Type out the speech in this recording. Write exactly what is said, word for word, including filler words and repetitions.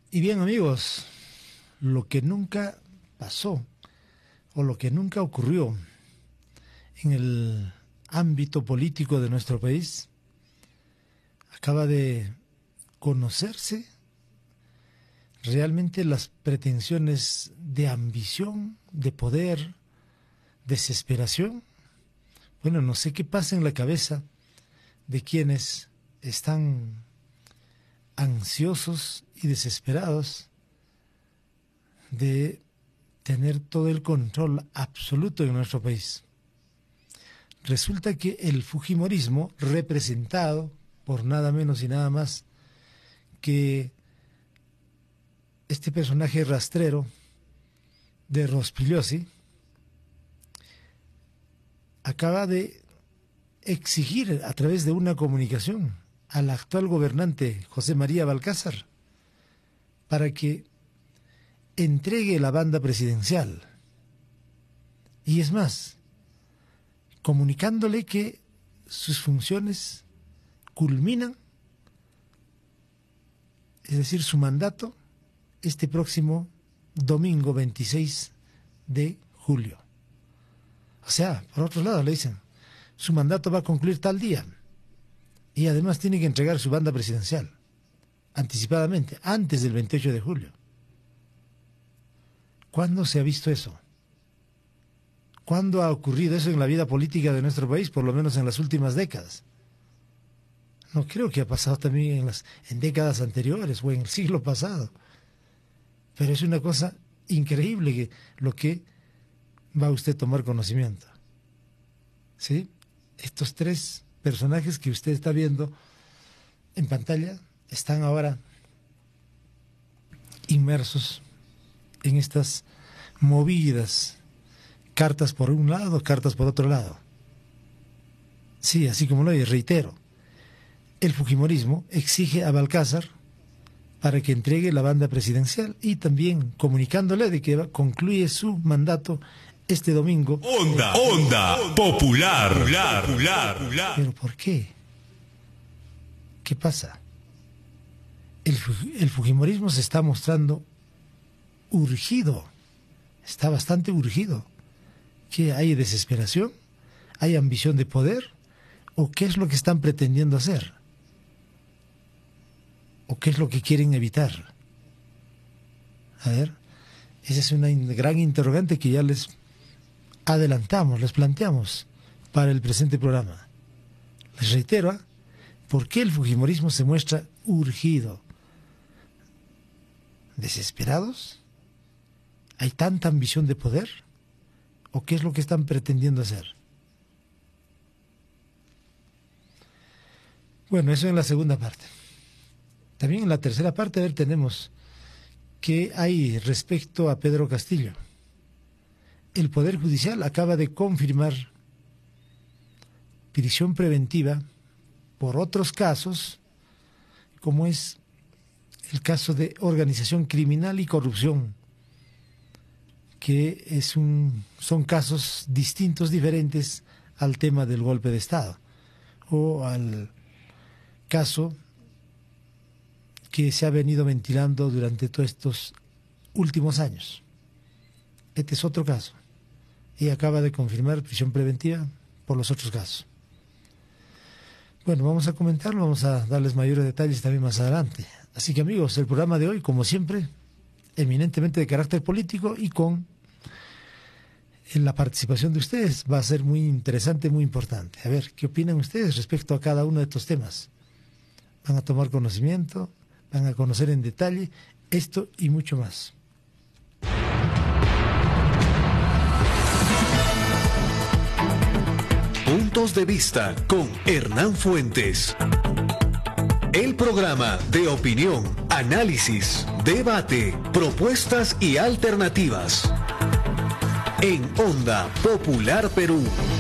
Y bien, amigos, lo que nunca pasó o lo que nunca ocurrió en el ámbito político de nuestro país acaba de conocerse realmente las pretensiones de ambición, de poder, desesperación. Bueno, no sé qué pasa en la cabeza de quienes están ansiosos y desesperados de tener todo el control absoluto en nuestro país. Resulta que el fujimorismo, representado por nada menos y nada más que este personaje rastrero de Rospigliosi, acaba de exigir a través de una comunicación al actual gobernante José María Balcázar para que entregue la banda presidencial. Y es más, comunicándole que sus funciones culminan, es decir, su mandato, este próximo domingo veintiséis de julio. O sea, por otro lado le dicen, su mandato va a concluir tal día y además tiene que entregar su banda presidencial anticipadamente, antes del veintiocho de julio. ¿Cuándo se ha visto eso? ¿Cuándo ha ocurrido eso en la vida política de nuestro país, por lo menos en las últimas décadas? No creo que ha pasado también en las en décadas anteriores o en el siglo pasado. Pero es una cosa increíble que lo que va usted a tomar conocimiento. ¿Sí? Estos tres personajes que usted está viendo en pantalla están ahora inmersos en estas movidas, cartas por un lado, cartas por otro lado. Sí, así como lo oye, reitero, el fujimorismo exige a Balcázar para que entregue la banda presidencial y también comunicándole de que concluye su mandato este domingo. Onda, onda, popular, popular, popular. ¿Pero por qué? ¿Qué pasa? El, el fujimorismo se está mostrando urgido, está bastante urgido. ¿Qué hay? ¿Desesperación? ¿Hay ambición de poder? ¿O qué es lo que están pretendiendo hacer? ¿O qué es lo que quieren evitar? A ver, esa es una gran interrogante que ya les adelantamos, les planteamos para el presente programa. Les reitero, ¿eh? ¿Por qué el fujimorismo se muestra urgido? ¿Desesperados? ¿Hay tanta ambición de poder? ¿O qué es lo que están pretendiendo hacer? Bueno, eso en la segunda parte. También en la tercera parte, a ver, tenemos que hay respecto a Pedro Castillo. El Poder Judicial acaba de confirmar prisión preventiva por otros casos, como es el caso de organización criminal y corrupción, que es un, son casos distintos, diferentes al tema del golpe de Estado, o al caso que se ha venido ventilando durante todos estos últimos años. Este es otro caso, y acaba de confirmar prisión preventiva por los otros casos. Bueno, vamos a comentarlo, vamos a darles mayores detalles también más adelante. Así que amigos, el programa de hoy, como siempre, eminentemente de carácter político y con en la participación de ustedes va a ser muy interesante, muy importante. A ver, ¿qué opinan ustedes respecto a cada uno de estos temas? Van a tomar conocimiento, van a conocer en detalle esto y mucho más. Puntos de vista con Hernán Fuentes. El programa de opinión, análisis, debate, propuestas y alternativas. En Onda Popular Perú.